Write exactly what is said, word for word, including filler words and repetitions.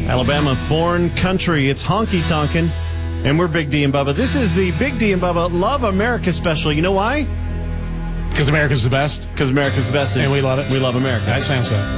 Alabama born country. It's honky tonkin'. And we're Big D and Bubba. This is the Big D and Bubba Love America special. You know why? Because America's the best. Because America's the best. And we love it. We love America. That sounds so.